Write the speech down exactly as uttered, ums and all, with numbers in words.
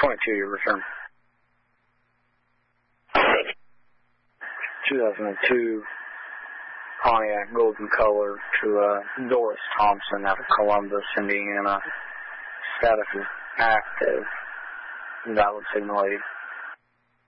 twenty-two, your return. two thousand two Pontiac Golden Color to uh, Doris Thompson out of Columbus, Indiana. Status is active. Valid signal eight.